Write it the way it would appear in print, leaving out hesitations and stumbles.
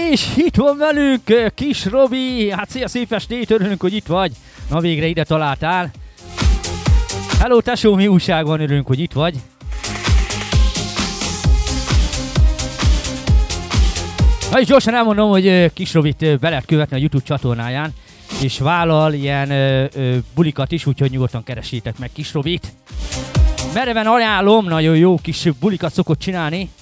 És itt van velünk Kis Robi. Hát szia, szép estét, örülünk, hogy itt vagy. Na végre ide találtál. Hello tesó, mi újság van, örülünk, hogy itt vagy. Na és gyorsan elmondom, hogy Kis Robit be lehet követni a YouTube csatornáján, és vállal ilyen bulikat is, úgyhogy nyugodtan keresétek meg Kis Robit. Mereven ajánlom, nagyon jó kis bulikat szokott csinálni.